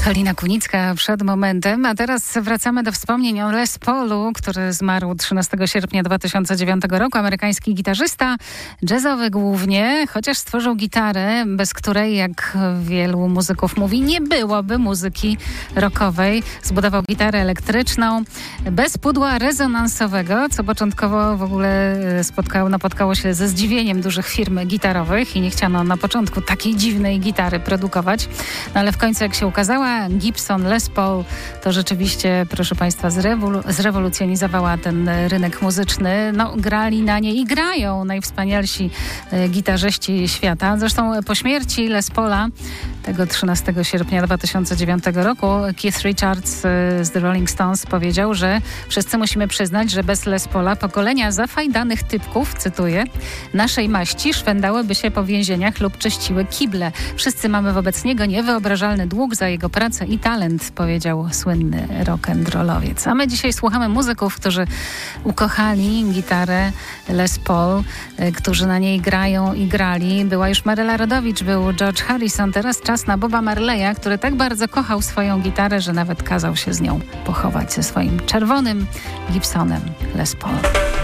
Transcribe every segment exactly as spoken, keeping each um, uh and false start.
Halina Kunicka przed momentem, a teraz wracamy do wspomnień o Les Paulu, który zmarł trzynastego sierpnia dwa tysiące dziewiątego roku. Amerykański gitarzysta, jazzowy głównie, chociaż stworzył gitarę, bez której, jak wielu muzyków mówi, nie byłoby muzyki rockowej. Zbudował gitarę elektryczną, bez pudła rezonansowego, co początkowo w ogóle spotkało, napotkało się ze zdziwieniem dużych firm gitarowych i nie chciano na początku takiej dziwnej gitary produkować. No ale w końcu, jak się ukazała, Gibson Les Paul to rzeczywiście, proszę Państwa, zrewolu- zrewolucjonizowała ten rynek muzyczny. No, grali na niej i grają najwspanialsi e, gitarzyści świata. Zresztą po śmierci Les Paula, tego trzynastego sierpnia dwa tysiące dziewiątego roku, Keith Richards e, z The Rolling Stones powiedział, że wszyscy musimy przyznać, że bez Les Paula pokolenia zafajdanych typków, cytuję, naszej maści szwędałyby się po więzieniach lub czyściły kible. Wszyscy mamy wobec niego niewyobrażalny dług za jego pracę i talent, powiedział słynny rock'n'rollowiec. A my dzisiaj słuchamy muzyków, którzy ukochali gitarę Les Paul, y, którzy na niej grają i grali. Była już Maryla Rodowicz, był George Harrison. Teraz czas na Boba Marleya, który tak bardzo kochał swoją gitarę, że nawet kazał się z nią pochować ze swoim czerwonym Gibsonem Les Paul.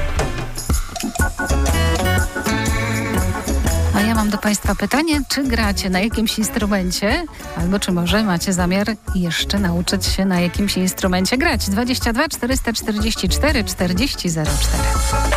A ja mam do Państwa pytanie, czy gracie na jakimś instrumencie, albo czy może macie zamiar jeszcze nauczyć się na jakimś instrumencie grać? dwadzieścia dwa czterysta czterdzieści cztery czterdzieści zero cztery.